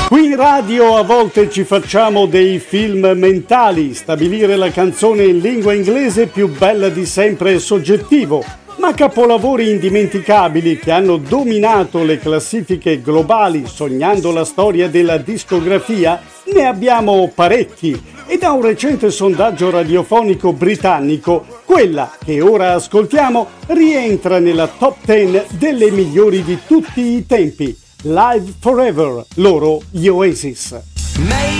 Qui in radio a volte ci facciamo dei film mentali, stabilire la canzone in lingua inglese più bella di sempre è soggettivo, ma capolavori indimenticabili che hanno dominato le classifiche globali sognando la storia della discografia ne abbiamo parecchi e da un recente sondaggio radiofonico britannico quella che ora ascoltiamo rientra nella top 10 delle migliori di tutti i tempi. Live Forever, loro gli Oasis.